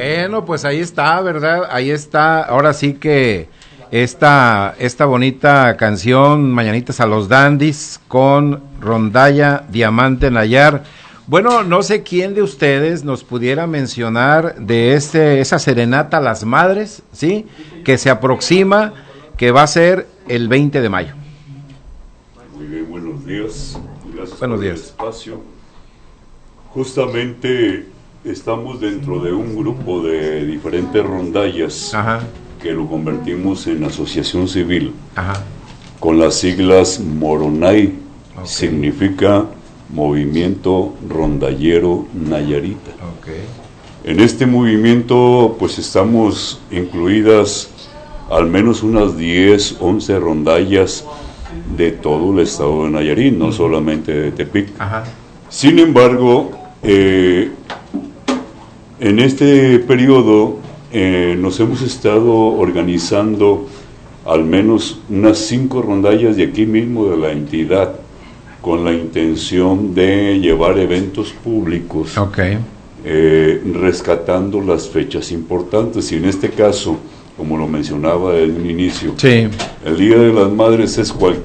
Bueno, pues ahí está, ¿verdad? Ahí está, ahora sí que esta bonita canción, Mañanitas a los Dandis, con Rondalla Diamante Nayar. Bueno, no sé quién de ustedes nos pudiera mencionar de esa serenata a las madres, ¿sí? Que se aproxima, que va a ser el 20 de mayo. Muy bien, buenos días. Gracias buenos por días. el espacio. Justamente estamos dentro de un grupo de diferentes rondallas. Ajá. Que lo convertimos en asociación civil. Ajá. Con las siglas Moronay, Okay. Significa Movimiento Rondallero Nayarita. Okay. En este movimiento pues estamos incluidas al menos unas 10, 11 rondallas de todo el estado de Nayarit, no solamente de Tepic. Ajá. Sin embargo, en este periodo nos hemos estado organizando al menos unas 5 rondallas de aquí mismo de la entidad, con la intención de llevar eventos públicos, Okay. Rescatando las fechas importantes. Y en este caso, como lo mencionaba en un inicio, Sí. el Día de las Madres es cualquier